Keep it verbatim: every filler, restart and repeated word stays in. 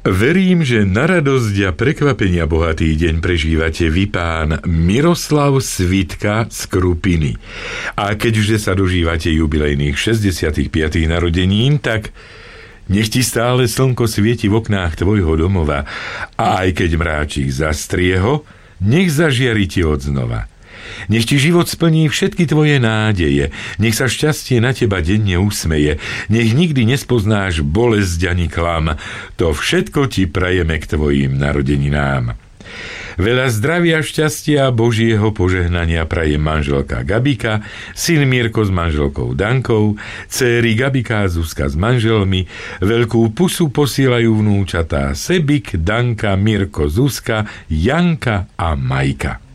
Verím, že na radosť a prekvapenia bohatý deň prežívate vy, pán Miroslav Svitka z Krupiny. A keďže sa dožívate jubilejných šesťdesiatich piatich narodenín, tak nech ti stále slnko svieti v oknách tvojho domova a aj keď mráčik zastrieho, nech zažiari ti odznova. Nech ti život splní všetky tvoje nádeje, nech sa šťastie na teba denne usmeje, nech nikdy nespoznáš bolesť ani klam. To všetko ti prajeme k tvojim narodeninám. Veľa zdravia, šťastia a Božieho požehnania praje manželka Gabika, syn Mirko s manželkou Dankou, céry Gabika a Zuzka s manželmi, veľkú pusu posielajú vnúčatá Sebik, Danka, Mirko, Zuzka, Janka a Majka.